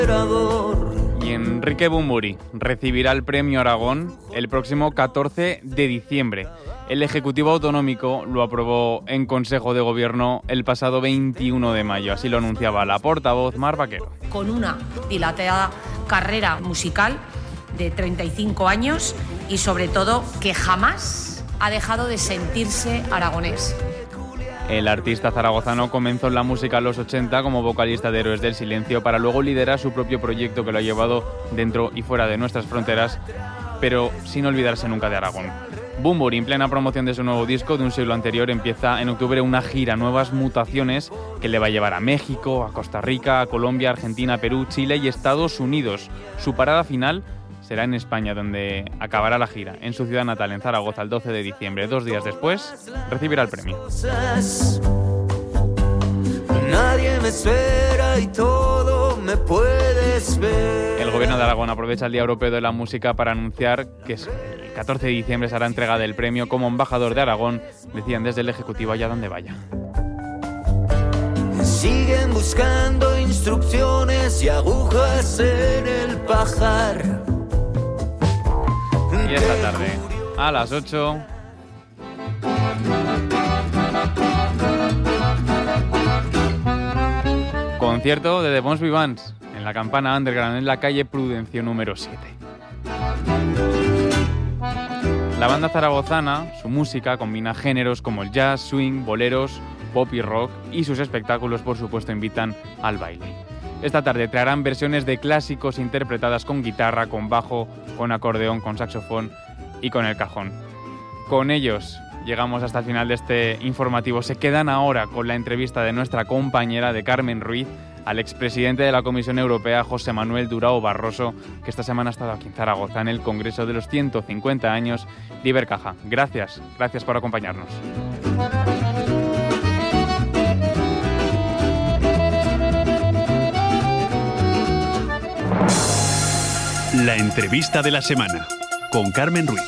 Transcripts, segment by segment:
Y Enrique Bunbury recibirá el Premio Aragón el próximo 14 de diciembre. El Ejecutivo Autonómico lo aprobó en Consejo de Gobierno el pasado 21 de mayo. Así lo anunciaba la portavoz Mar Vaquero. Con una dilatada carrera musical de 35 años y sobre todo que jamás ha dejado de sentirse aragonés. El artista zaragozano comenzó en la música en los 80 como vocalista de Héroes del Silencio para luego liderar su propio proyecto que lo ha llevado dentro y fuera de nuestras fronteras, pero sin olvidarse nunca de Aragón. Bunbury, en plena promoción de su nuevo disco de un siglo anterior, empieza en octubre una gira, Nuevas Mutaciones, que le va a llevar a México, a Costa Rica, a Colombia, Argentina, Perú, Chile y Estados Unidos. Su parada final será en España, donde acabará la gira, en su ciudad natal, en Zaragoza, el 12 de diciembre. 2 días después, recibirá el premio. Nadie me espera y todo me puedes ver. El Gobierno de Aragón aprovecha el Día Europeo de la Música para anunciar que el 14 de diciembre será entrega del premio como embajador de Aragón, decían desde el Ejecutivo, allá donde vaya. Siguen buscando instrucciones y agujas en el pajar. Y esta tarde, a las 8... concierto de The Bons Vivants en la Campana Underground, en la calle Prudencio número 7. La banda zaragozana, su música combina géneros como el jazz, swing, boleros, pop y rock, y sus espectáculos, por supuesto, invitan al baile. Esta tarde traerán versiones de clásicos interpretadas con guitarra, con bajo, con acordeón, con saxofón y con el cajón. Con ellos llegamos hasta el final de este informativo. Se quedan ahora con la entrevista de nuestra compañera de Carmen Ruiz al expresidente de la Comisión Europea, José Manuel Durão Barroso, que esta semana ha estado aquí en Zaragoza en el Congreso de los 150 años de Ibercaja. Gracias por acompañarnos. La entrevista de la semana, con Carmen Ruiz.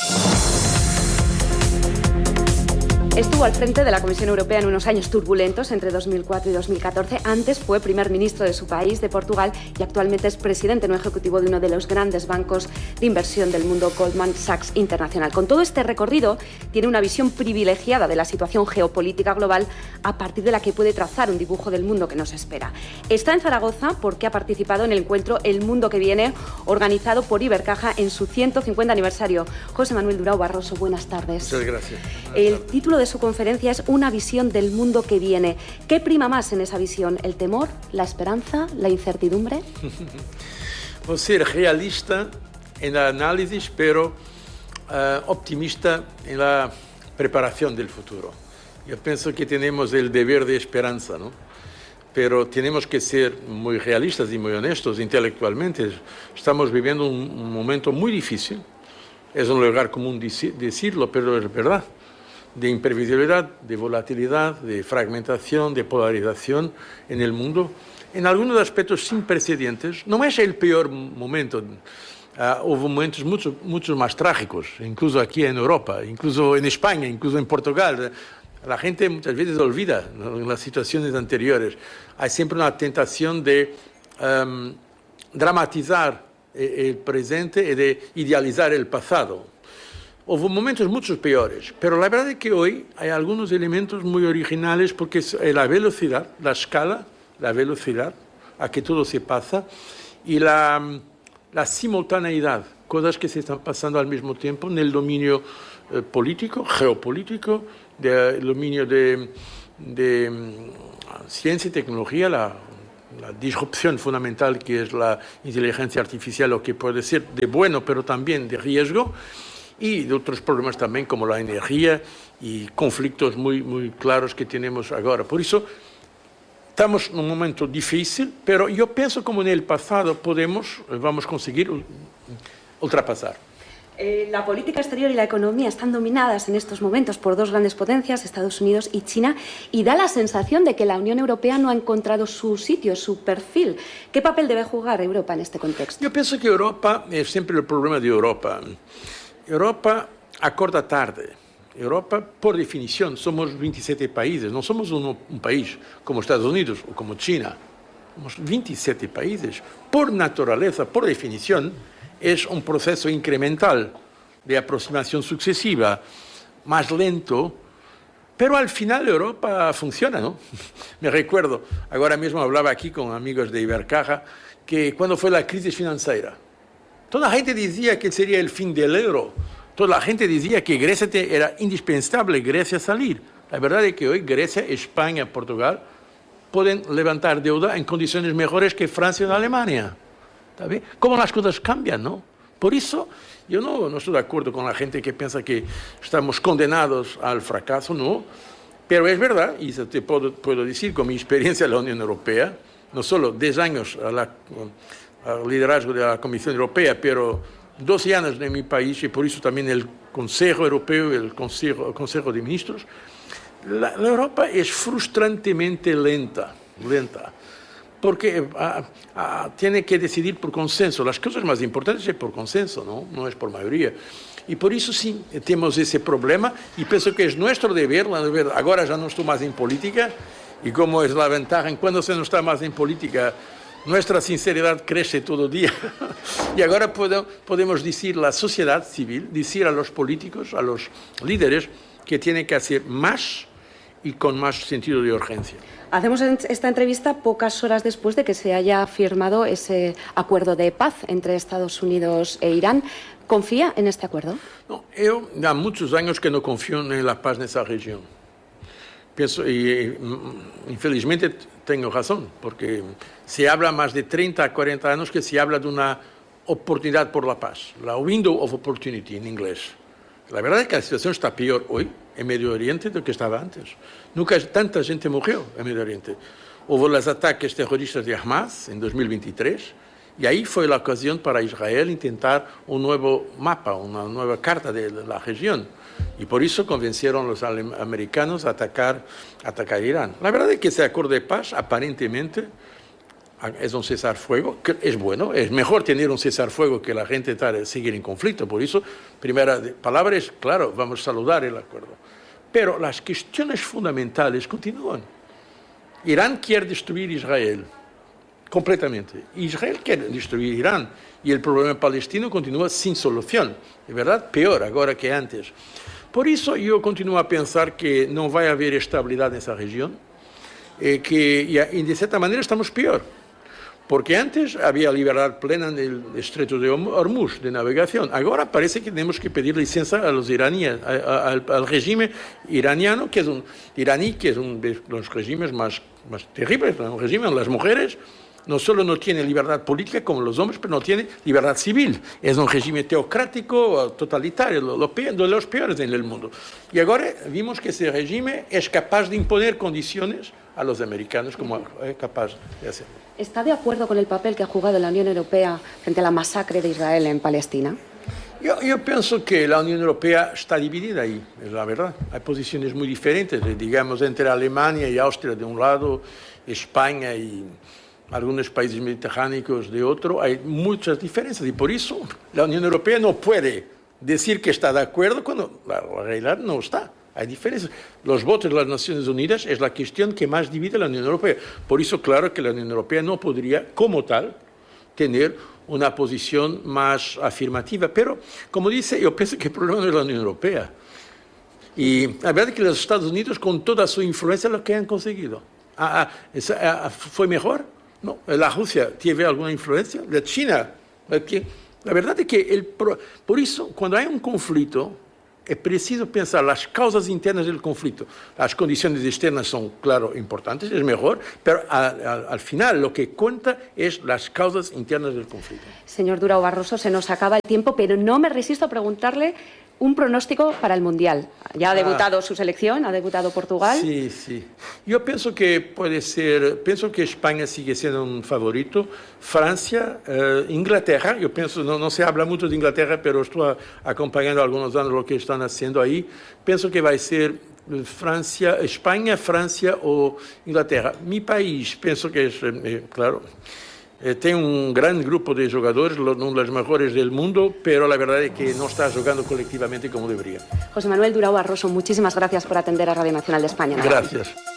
Estuvo al frente de la Comisión Europea en unos años turbulentos entre 2004 y 2014. Antes fue primer ministro de su país, de Portugal, y actualmente es presidente no ejecutivo de uno de los grandes bancos de inversión del mundo, Goldman Sachs Internacional. Con todo este recorrido, tiene una visión privilegiada de la situación geopolítica global a partir de la que puede trazar un dibujo del mundo que nos espera. Está en Zaragoza porque ha participado en el encuentro El Mundo que Viene, organizado por Ibercaja en su 150 aniversario. José Manuel Durão Barroso, buenas tardes. Muchas gracias. El título de su conferencia es Una visión del mundo que viene. ¿Qué prima más en esa visión? ¿El temor, la esperanza, la incertidumbre? Vou ser realista en el análisis, pero optimista en la preparación del futuro. Yo pienso que tenemos el deber de esperanza, ¿no? Pero tenemos que ser muy realistas y muy honestos intelectualmente. Estamos viviendo un momento muy difícil. Es un lugar común decirlo, pero es verdad. De imprevisibilidad, de volatilidad, de fragmentación, de polarización en el mundo, en algunos aspectos sin precedentes. No es el peor momento. Hubo momentos mucho más trágicos, incluso aquí en Europa, incluso en España, incluso en Portugal. La gente muchas veces olvida, ¿no?, en las situaciones anteriores. Hay siempre una tentación de dramatizar el presente y de idealizar el pasado. Hubo momentos mucho peores, pero la verdad es que hoy hay algunos elementos muy originales porque es la velocidad, la escala, la velocidad a que todo se pasa y la simultaneidad, cosas que se están pasando al mismo tiempo en el dominio político, geopolítico, del dominio de ciencia y tecnología, la disrupción fundamental que es la inteligencia artificial, lo que puede ser de bueno pero también de riesgo, y de otros problemas también como la energía y conflictos muy claros que tenemos ahora. Por eso estamos en un momento difícil, pero yo pienso como en el pasado vamos a conseguir ultrapasar. La política exterior y la economía están dominadas en estos momentos por dos grandes potencias, Estados Unidos y China, y da la sensación de que la Unión Europea no ha encontrado su sitio, su perfil. ¿Qué papel debe jugar Europa en este contexto? Yo pienso que Europa es siempre el problema de Europa. Europa acorda tarde. Europa, por definición, somos 27 países, no somos un país como Estados Unidos o como China. somos 27 países. Por naturaleza, por definición, es un proceso incremental de aproximación sucesiva, más lento, pero al final Europa funciona, ¿no? Me recuerdo, ahora mismo hablaba aquí con amigos de Ibercaja, que cuando fue la crisis financiera, toda la gente decía que sería el fin del euro, toda la gente decía que Grecia era indispensable, Grecia salir. La verdad es que hoy Grecia, España, Portugal pueden levantar deuda en condiciones mejores que Francia o Alemania. ¿Está bien? ¿Cómo las cosas cambian, no? Por eso yo no estoy de acuerdo con la gente que piensa que estamos condenados al fracaso, no. Pero es verdad, y te puedo decir con mi experiencia en la Unión Europea, no solo 10 años al liderazgo de la Comisión Europea, pero 12 años en mi país, y por eso también el Consejo Europeo y el Consejo de Ministros, la Europa es frustrantemente lenta, porque tiene que decidir por consenso. Las cosas más importantes es por consenso, no es por mayoría. Y por eso sí tenemos ese problema, y pienso que es nuestro deber, ahora ya no estoy más en política, y como es la ventaja, en cuando se no está más en política, nuestra sinceridad crece todo día. Y ahora podemos decir a la sociedad civil, decir a los políticos, a los líderes, que tienen que hacer más y con más sentido de urgencia. Hacemos esta entrevista pocas horas después de que se haya firmado ese acuerdo de paz entre Estados Unidos e Irán. ¿Confía en este acuerdo? No, yo hace muchos años que no confío en la paz en esa región. Pienso, y infelizmente tengo razón, porque se habla más de 30 a 40 años que se habla de una oportunidad por la paz, la window of opportunity en inglés. La verdad es que la situación está peor hoy en Medio Oriente de lo que estaba antes. Nunca tanta gente murió en Medio Oriente. Hubo los ataques terroristas de Hamas en 2023 y ahí fue la ocasión para Israel intentar un nuevo mapa, una nueva carta de la región. Y por eso convencieron a los americanos a atacar a Irán. La verdad es que ese acuerdo de paz aparentemente es un cesar-fuego, que es bueno, es mejor tener un cesar-fuego que la gente seguir en conflicto. Por eso, primera palabra es, claro, vamos a saludar el acuerdo. Pero las cuestiones fundamentales continúan. Irán quiere destruir Israel completamente. Israel quiere destruir Irán. Y el problema palestino continúa sin solución. De verdad, peor ahora que antes. Por eso yo continúo a pensar que no va a haber estabilidad en esa región, y de cierta manera estamos peor. Porque antes había libertad plena en el estrecho de Hormuz de navegación. Ahora parece que tenemos que pedir licencia a los iraníes, al régimen iraniano, que es un de los regímenes más terribles, un régimen donde las mujeres no solo no tienen libertad política como los hombres, pero no tienen libertad civil. Es un régimen teocrático, totalitario, de los peores en el mundo. Y ahora vimos que ese régimen es capaz de imponer condiciones a los americanos como es capaz de hacerlo. ¿Está de acuerdo con el papel que ha jugado la Unión Europea frente a la masacre de Israel en Palestina? Yo pienso que la Unión Europea está dividida ahí, es la verdad. Hay posiciones muy diferentes, digamos, entre Alemania y Austria de un lado, España y algunos países mediterráneos de otro. Hay muchas diferencias y por eso la Unión Europea no puede decir que está de acuerdo cuando la realidad no está. Hay diferencias. Los votos de las Naciones Unidas es la cuestión que más divide la Unión Europea. Por eso, claro que la Unión Europea no podría, como tal, tener una posición más afirmativa. Pero, como dice, yo pienso que el problema no es la Unión Europea. Y la verdad es que los Estados Unidos, con toda su influencia, lo que han conseguido. ¿Fue mejor? No. ¿La Rusia tiene alguna influencia? ¿La China? La verdad es que, por eso, cuando hay un conflicto, es preciso pensar las causas internas del conflicto. Las condiciones externas son, claro, importantes, es mejor, pero al final lo que cuenta es las causas internas del conflicto. Señor Durão Barroso, se nos acaba el tiempo, pero no me resisto a preguntarle un pronóstico para el Mundial. Ya ha debutado su selección, ha debutado Portugal. Sí. Yo pienso que puede ser, pienso que España sigue siendo un favorito, Francia, Inglaterra, yo pienso, no se habla mucho de Inglaterra, pero estoy acompañando algunos años lo que están haciendo ahí. Pienso que va a ser Francia, España, Francia o Inglaterra. Mi país, pienso que es, claro, tiene un gran grupo de jugadores, uno de los mejores del mundo, pero la verdad es que no está jugando colectivamente como debería. José Manuel Durão Barroso, muchísimas gracias por atender a Radio Nacional de España. Gracias.